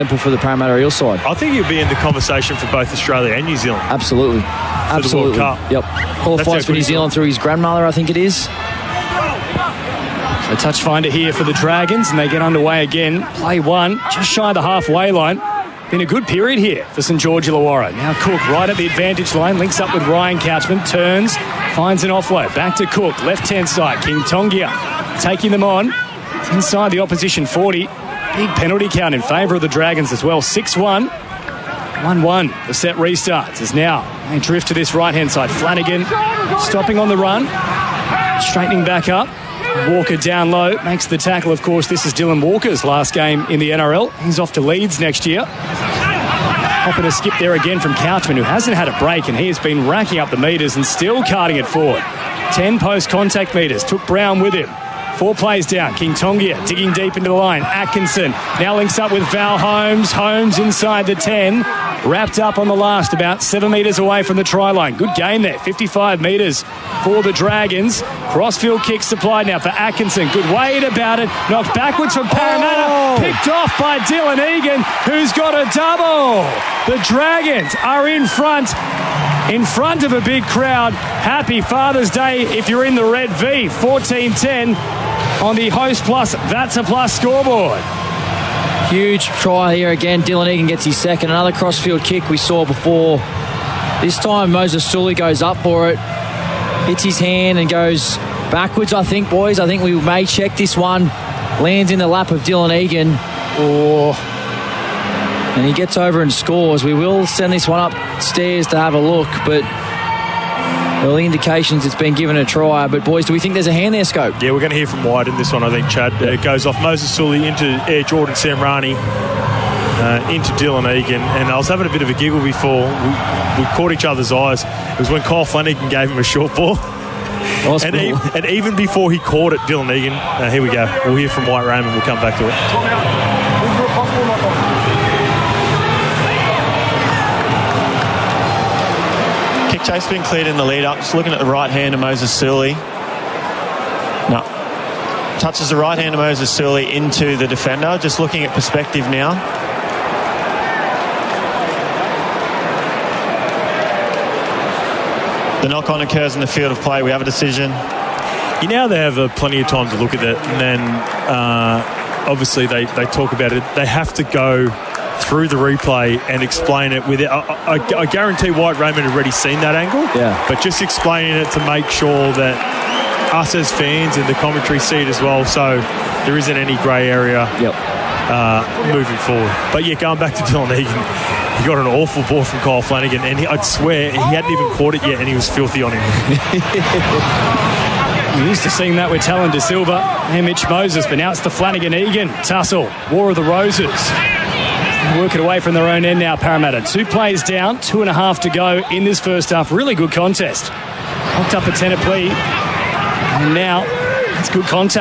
for the Parramatta Eels side. I think he'll be in the conversation for both Australia and New Zealand. Absolutely. For the World Cup. Yep. Qualifies for New Zealand through his grandmother, I think it is. A touch finder here for the Dragons, and they get underway again. Play one, just shy of the halfway line. Been a good period here for St George Illawarra. Now Cook right at the advantage line, links up with Ryan Couchman, turns, finds an offload. Back to Cook, left-hand side. King Tongia taking them on. Inside the opposition 40. Big penalty count in favour of the Dragons as well. 6-1. 1-1. The set restarts as now they drift to this right-hand side. Flanagan stopping on the run. Straightening back up. Walker down low, makes the tackle. Of course, this is Dylan Walker's last game in the NRL. He's off to Leeds next year. Hopping a skip there again from Couchman, who hasn't had a break, and he has been racking up the metres and still carting it forward. 10 post-contact metres. Took Brown with him. 4 plays down. King Tongia digging deep into the line. Atkinson now links up with Val Holmes. Holmes inside the 10. Wrapped up on the last, about 7 metres away from the try line. Good game there. 55 metres for the Dragons. Crossfield kick supplied now for Atkinson. Good weight about it. Knocked backwards from Parramatta. Picked off by Dylan Egan, who's got a double. The Dragons are in front of a big crowd. Happy Father's Day if you're in the red V. 14-10 on the Host Plus That's a Plus scoreboard. Huge try here again. Dylan Egan gets his second. Another crossfield kick we saw before. This time Moses Sully goes up for it. Hits his hand and goes backwards, I think, boys. I think we may check this one. Lands in the lap of Dylan Egan. And he gets over and scores. We will send this one upstairs to have a look, but early indications it's been given a try. But, boys, do we think there's a hand there, Scope? Yeah, we're going to hear from White in this one, I think, Chad. It goes off Moses Sully into Jordan Samrani, into Dylan Egan. And I was having a bit of a giggle before. We caught each other's eyes. It was when Kyle Flanagan gave him a short ball. And even before he caught it, Dylan Egan, here we go. We'll hear from White Raymond. We'll come back to it. Kick chase been cleared in the lead up. Just looking at the right hand of Moses Sully. No. Touches the right hand of Moses Sully into the defender. Just looking at perspective now. The knock-on occurs in the field of play. We have a decision. You know, they have plenty of time to look at it, and then obviously they talk about it. They have to go through the replay and explain it with it. I guarantee White Raymond had already seen that angle, but just explaining it to make sure that us as fans and the commentary see it as well, so there isn't any grey area moving forward. But yeah, going back to Dylan Egan, he got an awful ball from Kyle Flanagan, and I'd swear he hadn't even caught it yet, and he was filthy on him. We're used to seeing that with Talon De Silva and Mitch Moses, but now it's the Flanagan-Egan tussle. War of the Roses. Work it away from their own end now, Parramatta. 2 plays down, 2.5 to go in this first half. Really good contest. Locked up a 10 apiece. And now it's good contact.